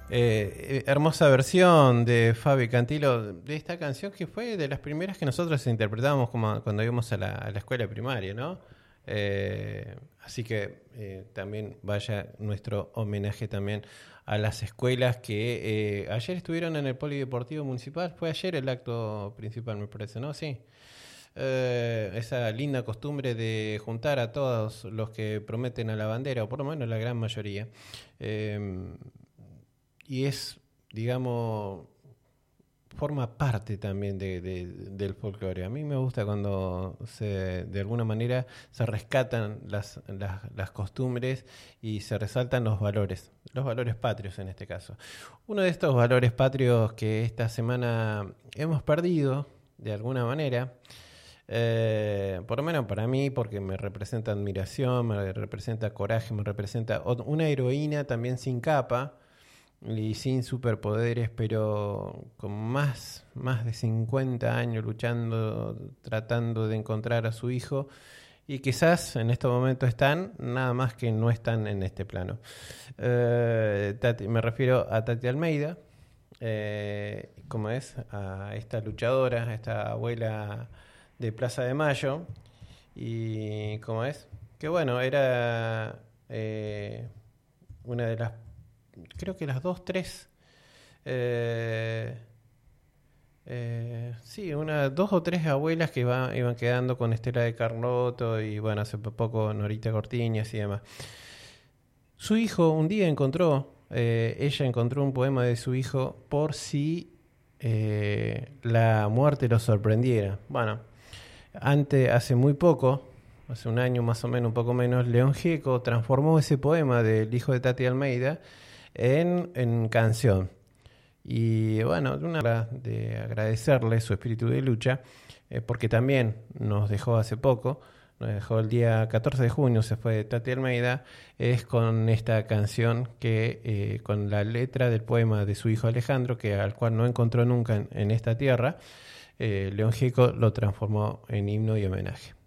Hermosa versión de Fabi Cantilo de esta canción que fue de las primeras que nosotros interpretábamos como cuando íbamos a la escuela primaria, ¿no? Así que también vaya nuestro homenaje también a las escuelas que ayer estuvieron en el Polideportivo Municipal. Fue ayer el acto principal, me parece, ¿no? Sí. Esa linda costumbre de juntar a todos los que prometen a la bandera, o por lo menos la gran mayoría. Eh, y es, digamos, forma parte también del folclore. A mí me gusta cuando de alguna manera se rescatan las costumbres y se resaltan los valores patrios en este caso. Uno de estos valores patrios que esta semana hemos perdido de alguna manera, por lo menos para mí, porque me representa admiración, me representa coraje, me representa una heroína también sin capa y sin superpoderes, pero con más de 50 años luchando, tratando de encontrar a su hijo, y quizás en este momento están, nada más que no están en este plano. Me refiero a Tati Almeida, como es, a esta luchadora, a esta abuela de Plaza de Mayo, y como es, que bueno, era una de las, creo que las dos, tres, sí, dos o tres abuelas que iban quedando con Estela de Carlotto y bueno, hace poco Norita Cortiñas y demás. Su hijo un día ella encontró un poema de su hijo por si la muerte lo sorprendiera. Bueno, hace muy poco, hace un año más o menos, un poco menos, León Gieco transformó ese poema del hijo de Tati Almeida en canción. Y bueno, de agradecerle su espíritu de lucha, porque también nos dejó hace poco, nos dejó el día 14 de junio, se fue Tati Almeida, es con esta canción que, con la letra del poema de su hijo Alejandro, al cual no encontró nunca en esta tierra, León Gieco lo transformó en himno y homenaje.